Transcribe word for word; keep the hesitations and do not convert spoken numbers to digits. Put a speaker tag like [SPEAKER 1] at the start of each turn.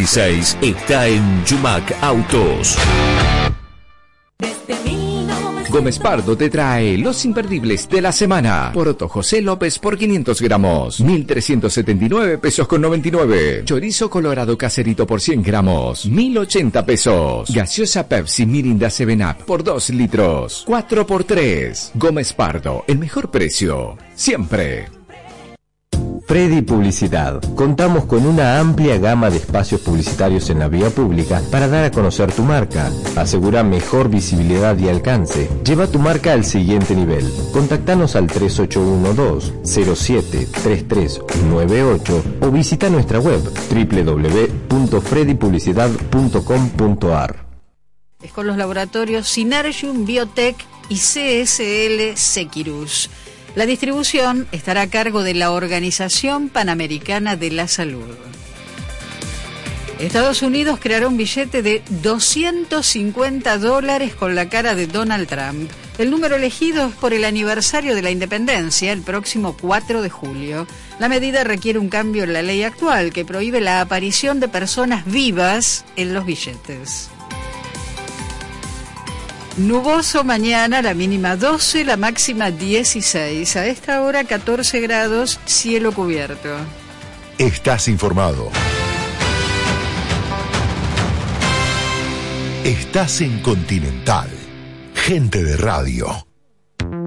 [SPEAKER 1] veintiséis está en Yumac Autos. Gómez Pardo te trae los imperdibles de la semana. Poroto José López por quinientos gramos, mil trescientos setenta y nueve pesos con noventa y nueve. Chorizo colorado caserito por cien gramos, mil ochenta pesos. Gaseosa Pepsi Mirinda seven up por dos litros, cuatro por tres. Gómez Pardo, el mejor precio, siempre.
[SPEAKER 2] Freddy Publicidad. Contamos con una amplia gama de espacios publicitarios en la vía pública para dar a conocer tu marca. Asegura mejor visibilidad y alcance. Lleva tu marca al siguiente nivel. Contactanos al tres ocho uno dos cero siete tres tres nueve ocho o visita nuestra web doble u doble u doble u punto freddy publicidad punto com punto a r.
[SPEAKER 3] Es con los laboratorios Synergium Biotech y C S L Seqirus. La distribución estará a cargo de la Organización Panamericana de la Salud. Estados Unidos creará un billete de doscientos cincuenta dólares con la cara de Donald Trump. El número elegido es por el aniversario de la independencia, el próximo cuatro de julio. La medida requiere un cambio en la ley actual que prohíbe la aparición de personas vivas en los billetes. Nuboso mañana, la mínima doce, la máxima dieciséis. A esta hora catorce grados, cielo cubierto.
[SPEAKER 4] Estás informado. Estás en Continental. Gente de radio.